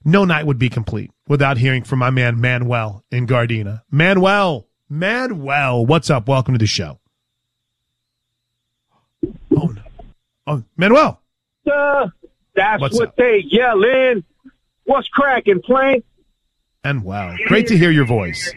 no night would be complete without hearing from my man Manuel in Gardena. Manuel, what's up? Welcome to the show. Oh, no. Oh, Manuel. That's What's what up? they yell in. What's cracking, Plank? And wow, great to hear your voice.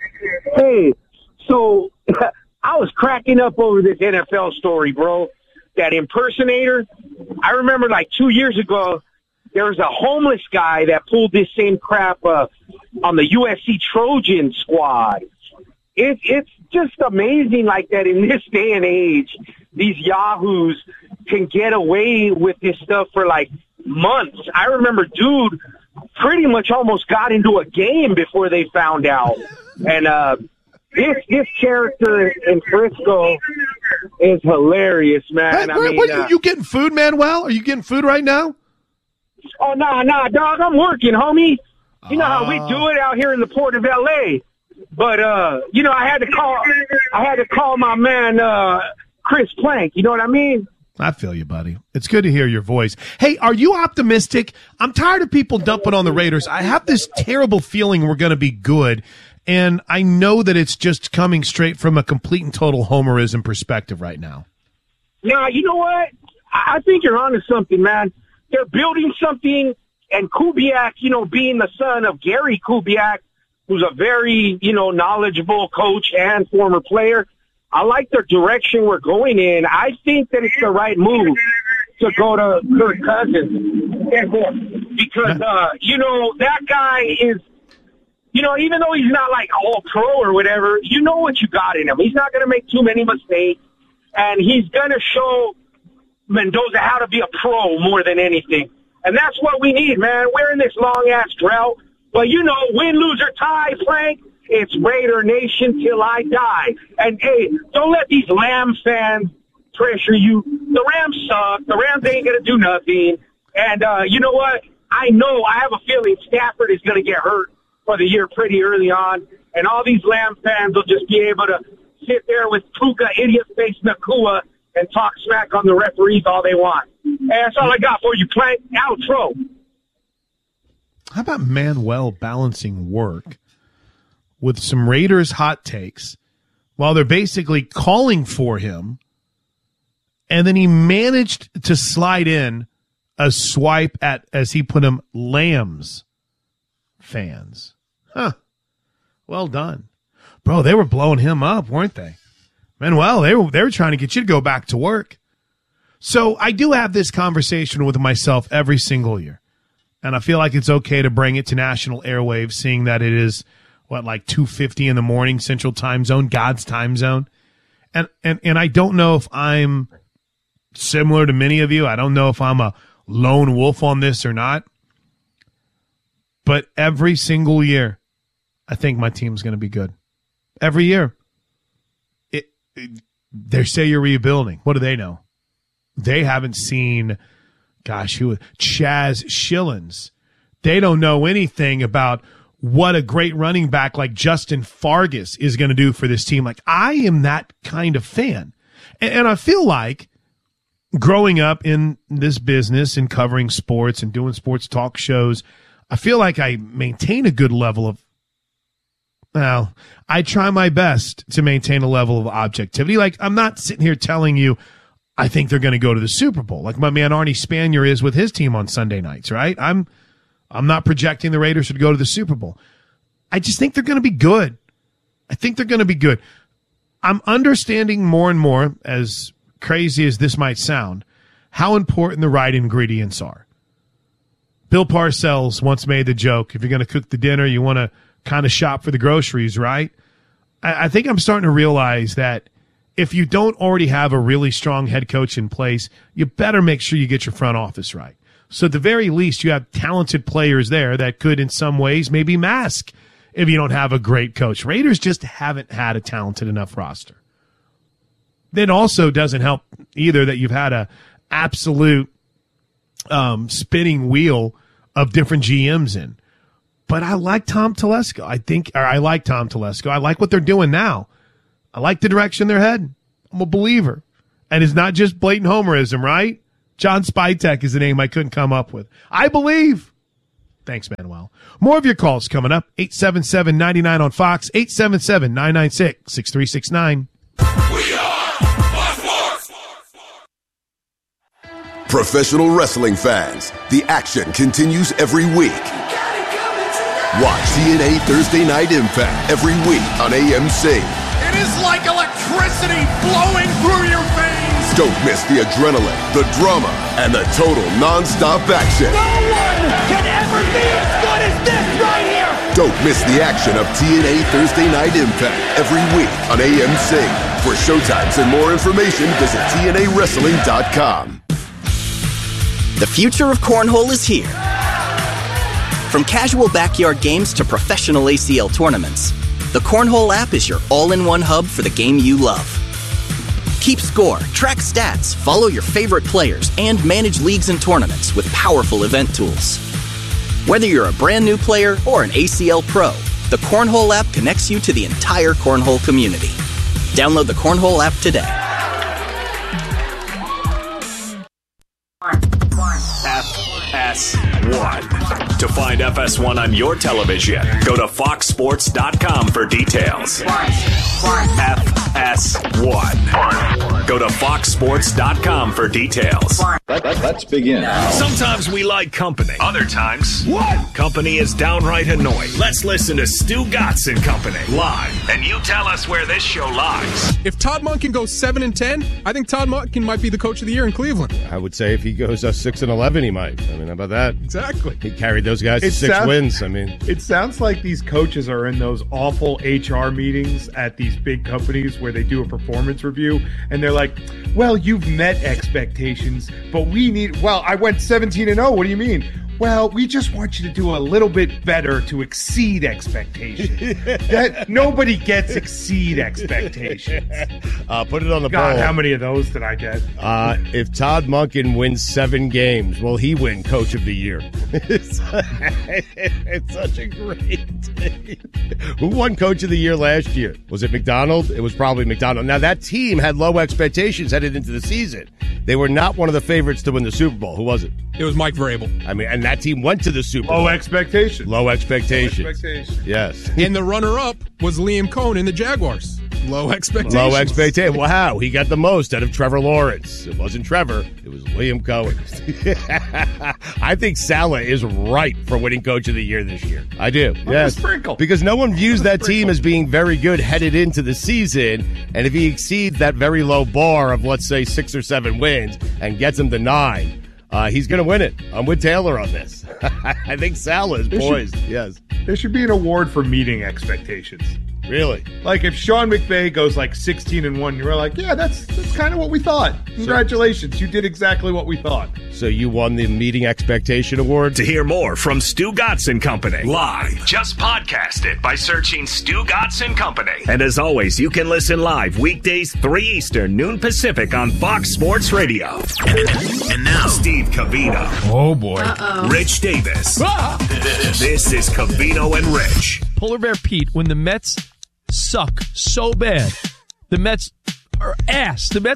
Hey, so I was cracking up over this NFL story, bro. That impersonator. I remember like 2 years ago, there was a homeless guy that pulled this same crap on the USC Trojan squad. It's just amazing like that in this day and age, these yahoos can get away with this stuff for like months. I remember dude pretty much almost got into a game before they found out. And this character in Frisco is hilarious, man. Are you getting food, Manuel? Are you getting food right now? Oh, nah, dog. I'm working, homie. You know how we do it out here in the port of L.A. But, you know, I had to call my man, Chris Plank. You know what I mean? I feel you, buddy. It's good to hear your voice. Hey, are you optimistic? I'm tired of people dumping on the Raiders. I have this terrible feeling we're going to be good, and I know that it's just coming straight from a complete and total homerism perspective right now. Nah, you know what? I think you're onto something, man. They're building something, and Kubiak, you know, being the son of Gary Kubiak, who's a very, you know, knowledgeable coach and former player, I like the direction we're going in. I think that it's the right move to go to Kirk Cousins. Because, you know, that guy is, you know, even though he's not like all pro or whatever, you know what you got in him. He's not going to make too many mistakes, and he's going to show Mendoza how to be a pro more than anything. And that's what we need, man. We're in this long-ass drought. But, you know, win, lose, or tie, Frank, it's Raider Nation till I die. And, hey, don't let these Rams fans pressure you. The Rams suck. The Rams ain't going to do nothing. And you know what? I have a feeling Stafford is going to get hurt for the year pretty early on. And all these Lamb fans will just be able to sit there with Puka, idiot-face Nakua, and talk smack on the referees all they want. And that's all I got for you, Plank. Outro. How about Manuel balancing work with some Raiders hot takes while they're basically calling for him, and then he managed to slide in a swipe at, as he put them, Lambs fans. Huh. Well done. Bro, they were blowing him up, weren't they? Manuel, they were trying to get you to go back to work. So I do have this conversation with myself every single year. And I feel like it's okay to bring it to national airwaves, seeing that it is, like 2:50 in the morning, Central Time Zone, God's time zone. And I don't know if I'm similar to many of you. I don't know if I'm a lone wolf on this or not. But every single year, I think my team's going to be good. Every year. They say you're rebuilding. What do they know? They haven't seen, Chaz Schillens. They don't know anything about what a great running back like Justin Fargas is going to do for this team. Like, I am that kind of fan. And I feel like growing up in this business and covering sports and doing sports talk shows, I feel like I maintain a good level of, I try my best to maintain a level of objectivity. Like, I'm not sitting here telling you I think they're going to go to the Super Bowl, like my man Arnie Spanier is with his team on Sunday nights, right? I'm not projecting the Raiders to go to the Super Bowl. I just think they're going to be good. I think they're going to be good. I'm understanding more and more, as crazy as this might sound, how important the right ingredients are. Bill Parcells once made the joke, if you're going to cook the dinner, you want to kind of shop for the groceries, right? I think I'm starting to realize that if you don't already have a really strong head coach in place, you better make sure you get your front office right. So at the very least, you have talented players there that could in some ways maybe mask if you don't have a great coach. Raiders just haven't had a talented enough roster. It also doesn't help either that you've had a absolute spinning wheel of different GMs in. But I like Tom Telesco. I like Tom Telesco. I like what they're doing now. I like the direction they're heading. I'm a believer. And it's not just blatant homerism, right? John Spytek is the name I couldn't come up with. I believe. Thanks, Manuel. More of your calls coming up. 877-99 on Fox, 877-996-6369. We are Fox Sports. Professional wrestling fans, the action continues every week. Watch TNA Thursday Night Impact every week on AMC. It is like electricity flowing through your veins. Don't miss the adrenaline, the drama, and the total non-stop action. No one can ever be as good as this right here. Don't miss the action of TNA Thursday Night Impact every week on AMC. For showtimes and more information, visit TNAWrestling.com. The future of cornhole is here. From casual backyard games to professional ACL tournaments, the Cornhole app is your all-in-one hub for the game you love. Keep score, track stats, follow your favorite players, and manage leagues and tournaments with powerful event tools. Whether you're a brand new player or an ACL pro, the Cornhole app connects you to the entire cornhole community. Download the Cornhole app today. FS1. To find FS1 on your television, go to foxsports.com for details. FS1. Go to foxsports.com for details. Let's begin. Sometimes we like company. Other times, company is downright annoying. Let's listen to Stu Gatz and Company live, and you tell us where this show lies. If Todd Monken goes 7-10, I think Todd Monken might be the coach of the year in Cleveland. I would say if he goes 6-11, he might. I mean, how about that? Exactly. He carried those guys to 6 wins. I mean, it sounds like these coaches are in those awful HR meetings at these big companies where they do a performance review, and they're like, well, you've met expectations, but we need, well, I went 17-0. What do you mean? Well, we just want you to do a little bit better to exceed expectations. That nobody gets exceed expectations. Put it on the God, poll. how many of those did I get? If Todd Monken wins 7 games, will he win Coach of the Year? It's such a great thing. Who won Coach of the Year last year? Was it McDonald? It was probably McDonald. Now, that team had low expectations headed into the season. They were not one of the favorites to win the Super Bowl. Who was it? It was Mike Vrabel. I mean, and that team went to the Super Bowl. Low expectations. Low expectations. Yes. And the runner-up was Liam Cohn in the Jaguars. Low expectations. Low expectations. Wow, he got the most out of Trevor Lawrence. It wasn't Trevor. It was Liam Cohen. I think Saleh is right for winning Coach of the Year this year. I do. Yes. Sprinkle. Because no one views that team as being very good headed into the season. And if he exceeds that very low bar of, let's say, 6 or 7 wins and gets him to 9, he's going to win it. I'm with Taylor on this. I think Saleh is poised. Yes. There should be an award for meeting expectations. Really? Like if Sean McVay goes like 16-1, you're like, yeah, that's kind of what we thought. Congratulations, you did exactly what we thought. So you won the Meeting Expectation Award? To hear more from Stu Gatz and Company live, just podcast it by searching Stu Gatz and Company. And as always, you can listen live weekdays 3 Eastern, noon Pacific on Fox Sports Radio. And now, Steve Covino. Oh, boy. Rich Davis. This is Covino and Rich. Polar Bear Pete, when the Mets suck so bad, the Mets are ass. The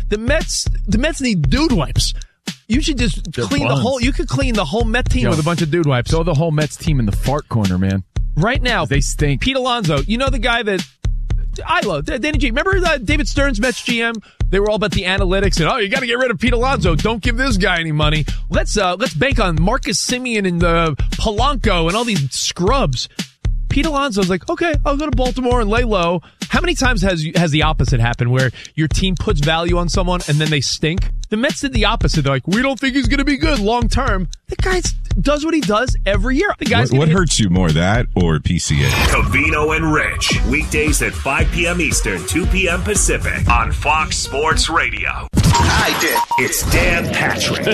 Mets need dude wipes. You should just clean the whole. You could clean the whole Met team with a bunch of dude wipes. Throw the whole Mets team in the fart corner, man. Right now, they stink. Pete Alonso, you know the guy that I love, Danny G. Remember David Stern's Mets GM? They were all about the analytics and you got to get rid of Pete Alonso. Don't give this guy any money. Let's bank on Marcus Semien and Polanco and all these scrubs. Pete Alonso's like, okay, I'll go to Baltimore and lay low. How many times has the opposite happened where your team puts value on someone and then they stink? The Mets did the opposite. They're like, we don't think he's going to be good long term. The guy does what he does every year. The guy's what hurts you more, that or PCA? Covino and Rich, weekdays at 5 p.m. Eastern, 2 p.m. Pacific on Fox Sports Radio. I did. It's Dan Patrick.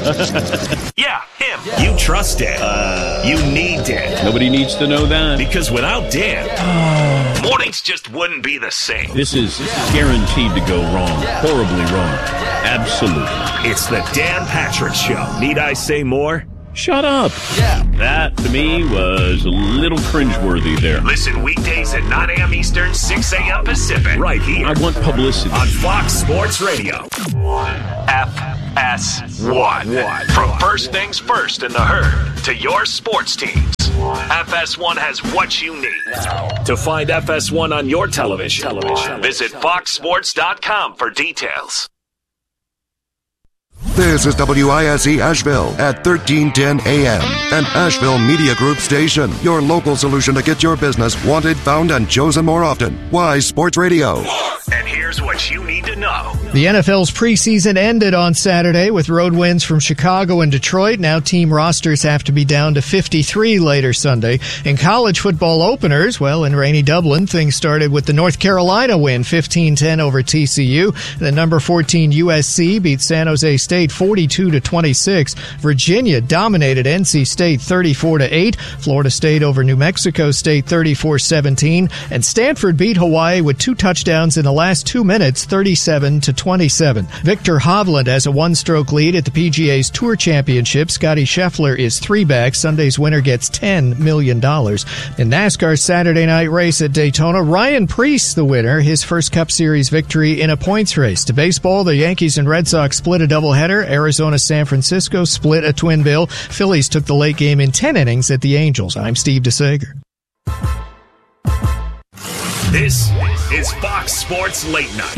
Yeah, him. Yeah. You trust Dan. You need Dan. Nobody needs to know that. Because without Dan, mornings just wouldn't be the same. This is guaranteed to go wrong. Horribly wrong. Absolutely. It's the Dan Patrick Show. Need I say more? Shut up. Yeah. That, to me, was a little cringeworthy there. Listen weekdays at 9 a.m. Eastern, 6 a.m. Pacific. Right here. I want publicity. On Fox Sports Radio. FS1. From first things first in the herd to your sports teams. FS1 has what you need. To find FS1 on your television, visit foxsports.com for details. This is WISE Asheville at 1310 AM, an Asheville Media Group station. Your local solution to get your business wanted, found, and chosen more often. Wise Sports Radio. And here's what you need to know. The NFL's preseason ended on Saturday with road wins from Chicago and Detroit. Now team rosters have to be down to 53 later Sunday. In college football openers, well, in rainy Dublin, things started with the North Carolina win, 15-10 over TCU. The number 14 USC beat San Jose State 42-26. Virginia dominated NC State 34-8. Florida State over New Mexico State 34-17. And Stanford beat Hawaii with 2 touchdowns in the last 2 minutes, 37-27. Victor Hovland has a 1-stroke lead at the PGA's Tour Championship. Scotty Scheffler is 3 back. Sunday's winner gets $10 million. In NASCAR's Saturday night race at Daytona, Ryan Preece the winner, his first Cup Series victory in a points race. To baseball, the Yankees and Red Sox split a doubleheader. Arizona-San Francisco split a twin bill. Phillies took the late game in 10 innings at the Angels. I'm Steve DeSager. This is Fox Sports Late Night.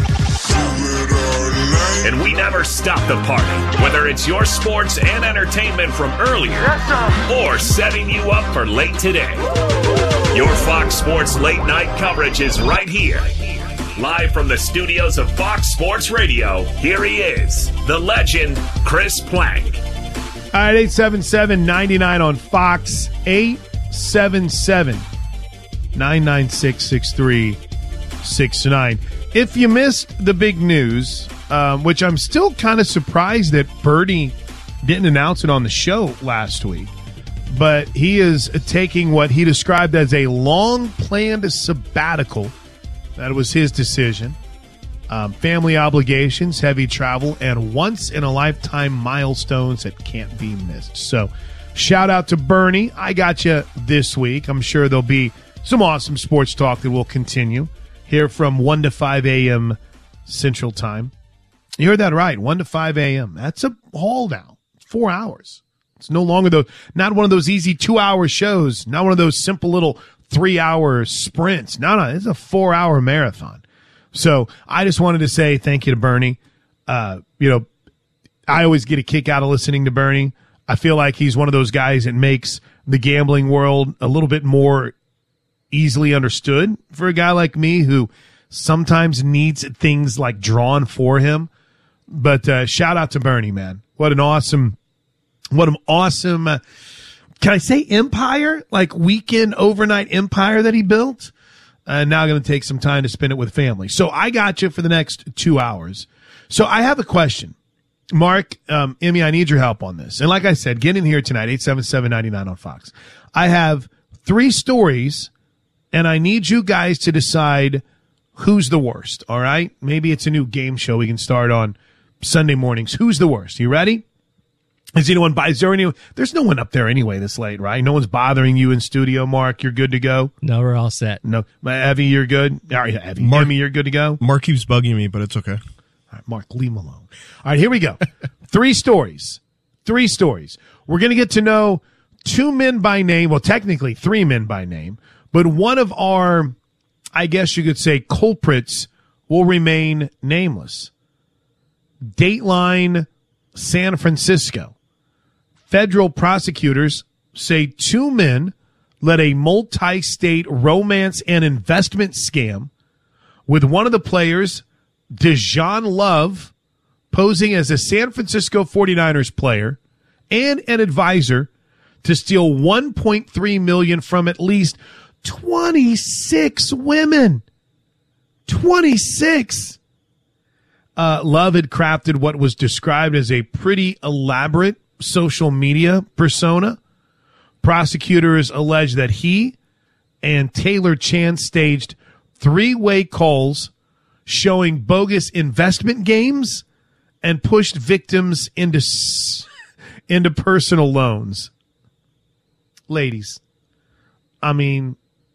And we never stop the party, whether it's your sports and entertainment from earlier or setting you up for late today. Your Fox Sports Late Night coverage is right here. Live from the studios of Fox Sports Radio, here he is, the legend, Chris Plank. All right, 877-99 on Fox, 877-996-6369. If you missed the big news, which I'm still kind of surprised that Bernie didn't announce it on the show last week, but he is taking what he described as a long-planned sabbatical. That was his decision. Family obligations, heavy travel, and once-in-a-lifetime milestones that can't be missed. So, shout out to Bernie. I got you this week. I'm sure there'll be some awesome sports talk that will continue here from 1 to 5 a.m. Central Time. You heard that right, 1 to 5 a.m. That's a haul now, 4 hours. It's no longer not one of those easy 2-hour shows, not one of those simple little 3-hour sprints. No, it's a 4-hour marathon. So I just wanted to say thank you to Bernie. I always get a kick out of listening to Bernie. I feel like he's one of those guys that makes the gambling world a little bit more easily understood for a guy like me who sometimes needs things like drawn for him. But shout out to Bernie, man. What an awesome, can I say empire? Like weekend overnight empire that he built. Now going to take some time to spend it with family. So I got you for the next 2 hours. So I have a question. Mark, Emmy, I need your help on this. And like I said, get in here tonight, 877-99 on Fox. I have 3 stories, and I need you guys to decide who's the worst, all right? Maybe it's a new game show we can start on Sunday mornings. Who's the worst? You ready? Is anyone there's no one up there anyway this late, right? No one's bothering you in studio, Mark. You're good to go? No, we're all set. No. Evie, you're good? All right, Evie. Mark, Emmy, you're good to go? Mark keeps bugging me, but it's okay. All right, Mark, leave him alone. All right, here we go. 3 stories. We're going to get to know 2 men by name. Well, technically 3 men by name. But one of our, I guess you could say, culprits will remain nameless. Dateline San Francisco. Federal prosecutors say 2 men led a multi-state romance and investment scam, with one of the players, Dejan Love, posing as a San Francisco 49ers player and an advisor to steal $1.3 million from at least 26 women. 26. Love had crafted what was described as a pretty elaborate social media persona. Prosecutors allege that he and Taylor Chan staged 3-way calls showing bogus investment games and pushed victims into into personal loans. Ladies, I mean,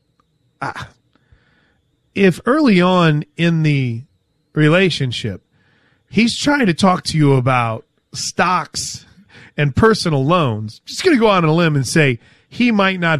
if early on in the relationship, he's trying to talk to you about stocks and personal loans, just going to go out on a limb and say he might not